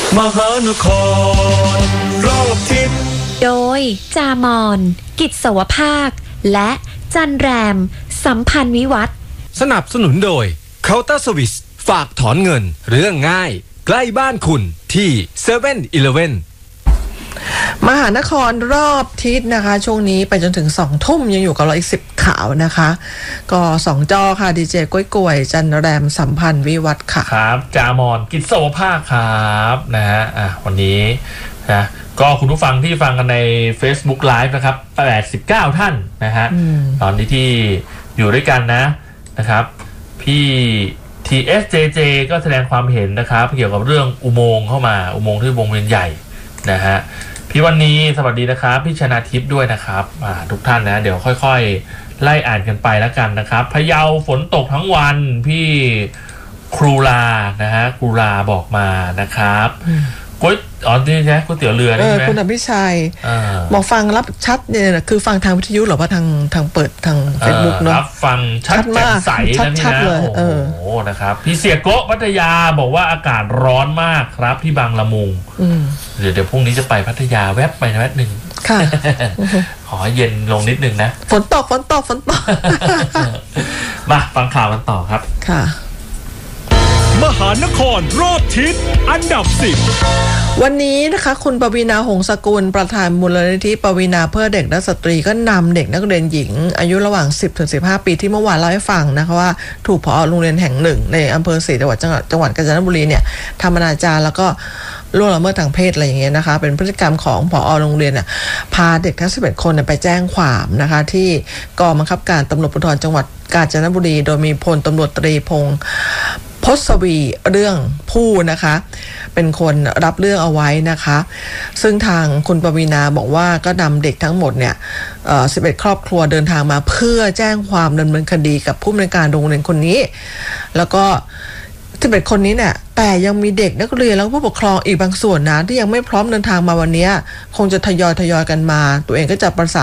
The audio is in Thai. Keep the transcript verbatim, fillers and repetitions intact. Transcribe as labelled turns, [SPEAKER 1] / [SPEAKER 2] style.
[SPEAKER 1] มหานครรอบทิศ
[SPEAKER 2] โดยจามอนกิจสวภาคและจันแรมสัมพันธ์วิวัฒน์
[SPEAKER 1] สนับสนุนโดยเคาน์เตอร์สวิสฝากถอนเงินเรื่องง่ายใกล้บ้านคุณที่เซเว่นอีเลฟเว่น
[SPEAKER 3] มหานครรอบทิศนะคะช่วงนี้ไปจนถึงสองทุ่มยังอยู่กับเราอีกสิบข่าวนะคะก็สองจอค่ะดีเจก้อยกล้วยจันแรมสัมพันธ์วิวัฒน์ค่ะ
[SPEAKER 4] ครับจามอนกิจสวภาคครับนะฮะอ่ะวันนี้นะก็คุณผู้ฟังที่ฟังกันใน Facebook Live นะครับแปดสิบเก้าท่านนะฮะตอนนี้ที่อยู่ด้วยกันนะนะครับพี่ ที เอส เจ เจ ก็แสดงความเห็นนะครับเกี่ยวกับเรื่องอุโมงค์เข้ามาอุโมงค์ที่วงเวียนใหญ่นะฮะพี่วันนี้สวัสดีนะครับพี่ชนาทิพย์ด้วยนะครับทุกท่านนะเดี๋ยวค่อยๆไล่อ่านกันไปแล้วกันนะครับพะเยาฝนตกทั้งวันพี่ครูลานะฮะครูลาบอกมานะครับก๋วยอ๋อนี่ใช่ก๋วยเตี๋ยวเรือนี่ใช่ไหม
[SPEAKER 3] คุณอภิชัยบอกฟังรับชัดเนี่ยคือฟังทางวิทยุหรือว่าทางทางเปิดทาง Facebook เนาะ
[SPEAKER 4] รับฟังชัดแจ่มใสนะพี่นะโอ้โหนะครับพี่เสียโกะพัทยาบอกว่าอากาศร้อนมากครับที่บางละมุงเดี๋ยวเดี๋ยวพรุ่งนี้จะไปพัทยาแวบไปแวบหนึ่งค่ะขอเย็นลงนิดนึงนะ
[SPEAKER 3] ฝนตกฝนตกฝนตก
[SPEAKER 4] มาฟังข่าวกันต่อครับ
[SPEAKER 3] ค่ะ
[SPEAKER 1] มหานครรอบทิศอันดับสิบ
[SPEAKER 3] วันนี้นะคะคุณปวีณาหงสกุลประธานมูลนิธิปวีณาเพื่อเด็กและสตรีก็นำเด็กนักเรียนหญิงอายุระหว่าง สิบถึงสิบห้า ปีที่เมื่อวานเล่าให้ฟังนะคะว่าถูกผอ.โรงเรียนแห่งหนึ่งในอำเภอศรีจังหวัดจังหวัดจังหวัดกาญจนบุรีเนี่ยทำอนาจารแล้วก็ล่วงละเมิดทางเพศอะไรอย่างเงี้ยนะคะเป็นพฤติกรรมของผอ.โรงเรียนน่ะพาเด็กทั้งสิบเอ็ดคนไปแจ้งความนะคะที่กองบังคับการตำรวจภูธรจังหวัดกาญจนบุรีโดยมีพลตำรวจตรีพงษ์พศวีเรื่องผู้นะคะเป็นคนรับเรื่องเอาไว้นะคะซึ่งทางคุณปวีณาบอกว่าก็นำเด็กทั้งหมดเนี่ยเอ่อสิบเอ็ดครอบครัวเดินทางมาเพื่อแจ้งความดำเนินคดีกับผู้อำนวยการโรงเรียนคนนี้แล้วก็สิบเอ็ดคนนี้เนี่ยแต่ยังมีเด็กนักเรียนแล้วก็ผู้ปกครองอีกบางส่วนนะที่ยังไม่พร้อมเดินทางมาวันนี้คงจะทยอยทยอยกันมาตัวเองก็จะประสาน